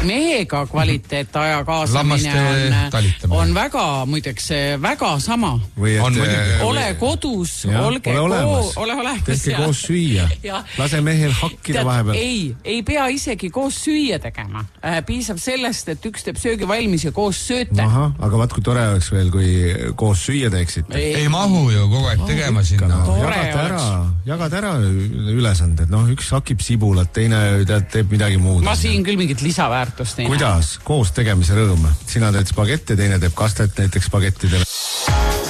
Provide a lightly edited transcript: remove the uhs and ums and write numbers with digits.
mehega kvaliteetaja kaasamine on väga, muideks, väga sama. Ole kodus, olge tehke koos süüa. Lase mehel hakkida vahepeal. Ei pea isegi koos süüa tegema. Piisab sellest, et üks teeb söögi valmis ja koos sööte. Aga vaat kui tore oleks veel, kui koos süüa teeksite. Ei mahu ju kogu aeg tegema sinna. Jagad ära ülesanded. Üks hakib sibulat, teine teeb midagi muud. Ma siin küll mingit lisaväärtust. Kuidas? Koos tegemise rõõm. Sina teed spagetti, teine teeb kastet näiteks spagettidele.